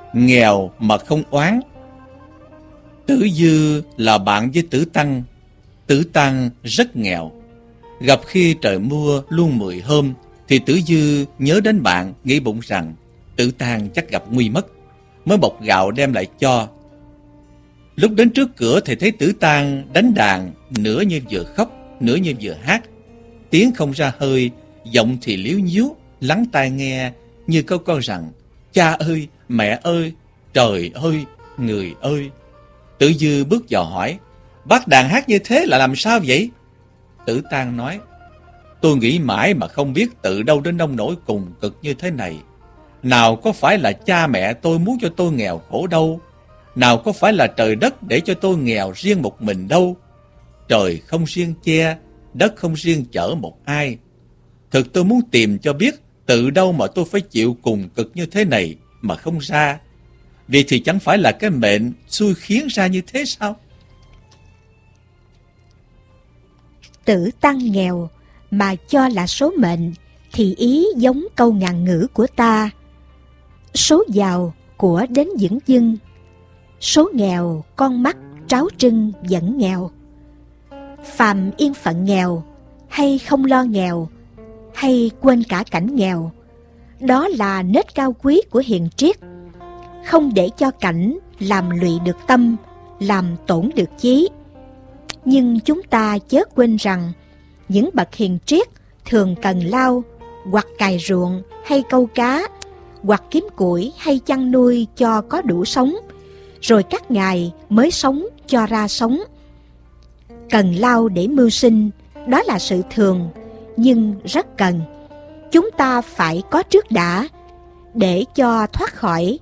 nghèo mà không oán. Tử Dư là bạn với Tử Tăng. Tử Tăng rất nghèo. Gặp khi trời mưa luôn 10 hôm thì Tử Dư nhớ đến bạn, nghĩ bụng rằng Tử Tăng chắc gặp nguy mất, mới bọc gạo đem lại cho. Lúc đến trước cửa thì thấy Tử Tăng đánh đàn, nửa như vừa khóc, nửa như vừa hát. Tiếng không ra hơi, giọng thì líu nhíu, lắng tai nghe như câu con rằng: cha ơi, mẹ ơi, trời ơi, người ơi. Tử Dư bước vào hỏi: bác đàn hát như thế là làm sao vậy? Tử Tăng nói: tôi nghĩ mãi mà không biết từ đâu đến nông nỗi cùng cực như thế này. Nào có phải là cha mẹ tôi muốn cho tôi nghèo khổ đâu. Nào có phải là trời đất để cho tôi nghèo riêng một mình đâu. Trời không riêng che, đất không riêng chở một ai. Thực tôi muốn tìm cho biết từ đâu mà tôi phải chịu cùng cực như thế này mà không ra. Vì thì chẳng phải là cái mệnh xui khiến ra như thế sao? Tử Tăng nghèo mà cho là số mệnh thì ý giống câu ngạn ngữ của ta: số giàu của đến dửng dưng, số nghèo con mắt tráo trưng vẫn nghèo. Phàm yên phận nghèo, hay không lo nghèo, hay quên cả cảnh nghèo, đó là nết cao quý của hiền triết. Không để cho cảnh làm lụy được tâm, làm tổn được chí. Nhưng chúng ta chớ quên rằng những bậc hiền triết thường cần lao, hoặc cày ruộng hay câu cá, hoặc kiếm củi hay chăn nuôi cho có đủ sống, rồi các ngài mới sống cho ra sống. Cần lao để mưu sinh, đó là sự thường, nhưng rất cần. Chúng ta phải có trước đã, để cho thoát khỏi